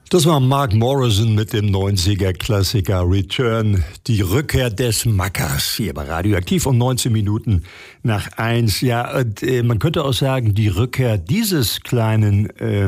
Das war Mark Morrison mit dem 90er-Klassiker Return, die Rückkehr des Mackers, hier bei Radioaktiv um 19 Minuten nach 1. Ja, und, man könnte auch sagen, die Rückkehr dieser kleinen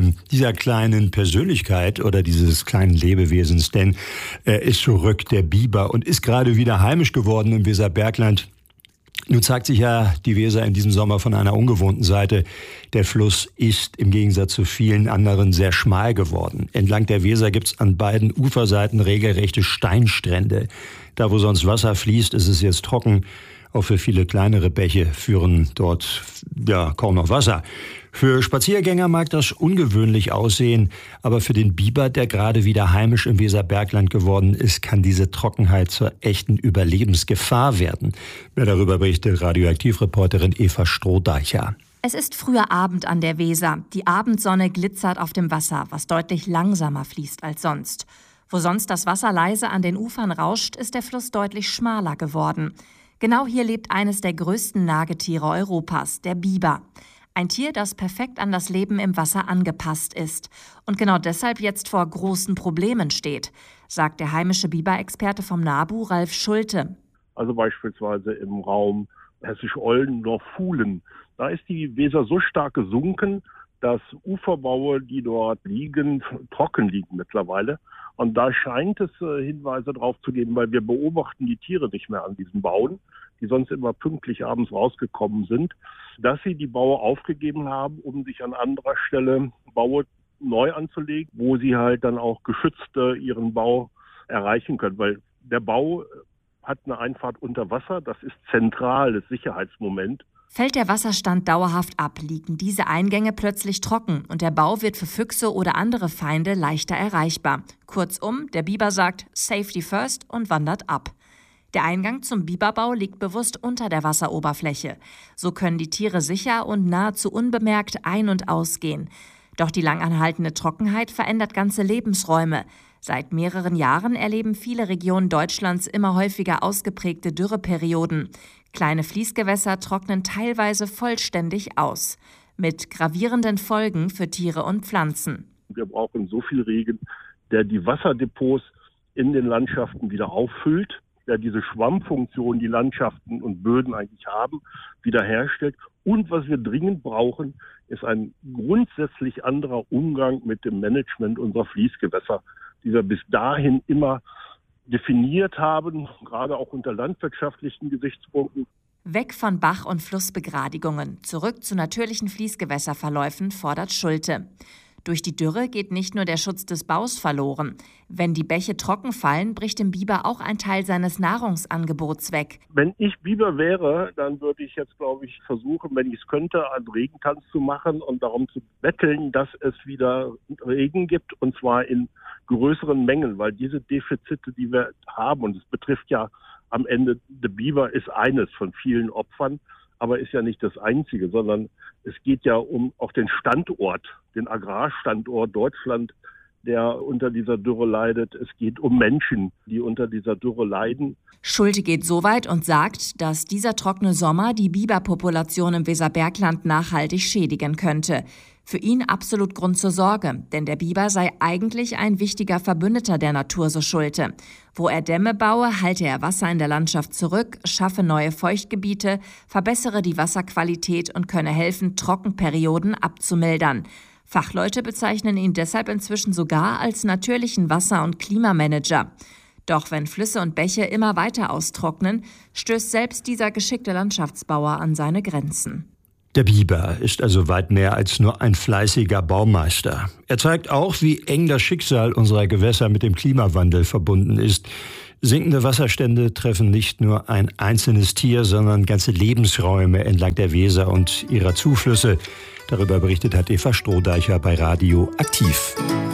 Persönlichkeit oder dieses kleinen Lebewesens, denn er ist zurück, der Biber, und ist gerade wieder heimisch geworden im Weserbergland. Nun zeigt sich ja die Weser in diesem Sommer von einer ungewohnten Seite. Der Fluss ist im Gegensatz zu vielen anderen sehr schmal geworden. Entlang der Weser gibt's an beiden Uferseiten regelrechte Steinstrände. Da, wo sonst Wasser fließt, ist es jetzt trocken. Auch für viele kleinere Bäche führen dort kaum noch Wasser. Für Spaziergänger mag das ungewöhnlich aussehen, aber für den Biber, der gerade wieder heimisch im Weserbergland geworden ist, kann diese Trockenheit zur echten Überlebensgefahr werden. Mehr darüber berichtet Radioaktivreporterin Eva Strohdeicher. Es ist früher Abend an der Weser. Die Abendsonne glitzert auf dem Wasser, was deutlich langsamer fließt als sonst. Wo sonst das Wasser leise an den Ufern rauscht, ist der Fluss deutlich schmaler geworden. Genau hier lebt eines der größten Nagetiere Europas, der Biber. Ein Tier, das perfekt an das Leben im Wasser angepasst ist und genau deshalb jetzt vor großen Problemen steht, sagt der heimische Biberexperte vom NABU, Ralf Schulte. Also beispielsweise im Raum Hessisch-Oldendorf-Fuhlen. Da ist die Weser so stark gesunken, dass Uferbaue, die dort liegen, trocken liegen mittlerweile. Und da scheint es Hinweise drauf zu geben, weil wir beobachten die Tiere nicht mehr an diesen Bauen, die sonst immer pünktlich abends rausgekommen sind, dass sie die Baue aufgegeben haben, um sich an anderer Stelle Baue neu anzulegen, wo sie halt dann auch geschützt ihren Bau erreichen können. Weil der Bau hat eine Einfahrt unter Wasser, das ist zentrales Sicherheitsmoment. Fällt der Wasserstand dauerhaft ab, liegen diese Eingänge plötzlich trocken und der Bau wird für Füchse oder andere Feinde leichter erreichbar. Kurzum, der Biber sagt Safety first und wandert ab. Der Eingang zum Biberbau liegt bewusst unter der Wasseroberfläche. So können die Tiere sicher und nahezu unbemerkt ein- und ausgehen. Doch die langanhaltende Trockenheit verändert ganze Lebensräume. Seit mehreren Jahren erleben viele Regionen Deutschlands immer häufiger ausgeprägte Dürreperioden. Kleine Fließgewässer trocknen teilweise vollständig aus. Mit gravierenden Folgen für Tiere und Pflanzen. Wir brauchen so viel Regen, der die Wasserdepots in den Landschaften wieder auffüllt, der diese Schwammfunktion, die Landschaften und Böden eigentlich haben, wiederherstellt. Und was wir dringend brauchen, ist ein grundsätzlich anderer Umgang mit dem Management unserer Fließgewässer, die wir bis dahin immer definiert haben, gerade auch unter landwirtschaftlichen Gesichtspunkten. Weg von Bach- und Flussbegradigungen, zurück zu natürlichen Fließgewässerverläufen, fordert Schulte. Durch die Dürre geht nicht nur der Schutz des Baus verloren. Wenn die Bäche trocken fallen, bricht dem Biber auch ein Teil seines Nahrungsangebots weg. Wenn ich Biber wäre, dann würde ich jetzt, glaube ich, versuchen, wenn ich es könnte, einen Regentanz zu machen und darum zu betteln, dass es wieder Regen gibt, und zwar in größeren Mengen, weil diese Defizite, die wir haben, und es betrifft ja am Ende, der Biber ist eines von vielen Opfern, aber ist ja nicht das Einzige, sondern es geht ja um auch den Standort, den Agrarstandort Deutschland, der unter dieser Dürre leidet. Es geht um Menschen, die unter dieser Dürre leiden. Schulte geht so weit und sagt, dass dieser trockene Sommer die Biberpopulation im Weserbergland nachhaltig schädigen könnte. Für ihn absolut Grund zur Sorge, denn der Biber sei eigentlich ein wichtiger Verbündeter der Natur, so Schulte. Wo er Dämme baue, halte er Wasser in der Landschaft zurück, schaffe neue Feuchtgebiete, verbessere die Wasserqualität und könne helfen, Trockenperioden abzumildern. Fachleute bezeichnen ihn deshalb inzwischen sogar als natürlichen Wasser- und Klimamanager. Doch wenn Flüsse und Bäche immer weiter austrocknen, stößt selbst dieser geschickte Landschaftsbauer an seine Grenzen. Der Biber ist also weit mehr als nur ein fleißiger Baumeister. Er zeigt auch, wie eng das Schicksal unserer Gewässer mit dem Klimawandel verbunden ist. Sinkende Wasserstände treffen nicht nur ein einzelnes Tier, sondern ganze Lebensräume entlang der Weser und ihrer Zuflüsse. Darüber berichtet hat Eva Strohdeicher bei Radio Aktiv.